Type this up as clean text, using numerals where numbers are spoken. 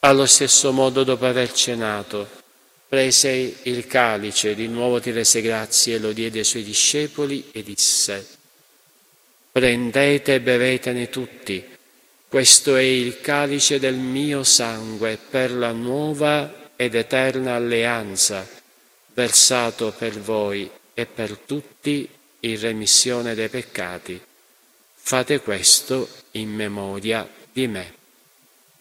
Allo stesso modo, dopo aver cenato, prese il calice, di nuovo ti rese grazie, lo diede ai suoi discepoli e disse: prendete e bevetene tutti, questo è il calice del mio sangue per la nuova ed eterna alleanza, versato per voi e per tutti in remissione dei peccati. Fate questo in memoria di me.